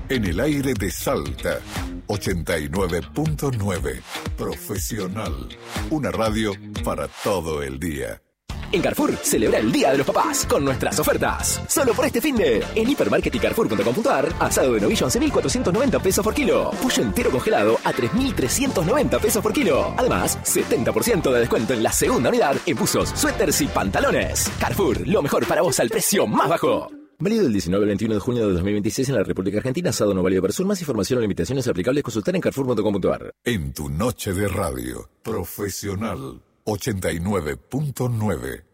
En el aire de Salta, 89.9. Profesional. Una radio para todo el día. En Carrefour, celebra el Día de los Papás con nuestras ofertas. Solo por este finde, en Hipermarket y Carrefour.com.ar, asado de novillo 11.490 pesos por kilo. Pollo entero congelado a 3.390 pesos por kilo. Además, 70% de descuento en la segunda unidad en buzos, suéteres y pantalones. Carrefour, lo mejor para vos al precio más bajo. Válido del 19 al 21 de junio de 2026 en la República Argentina. Asado no válido para Sur. Más información o limitaciones aplicables consultar en Carrefour.com.ar. En tu noche de radio, Profesional 89.9.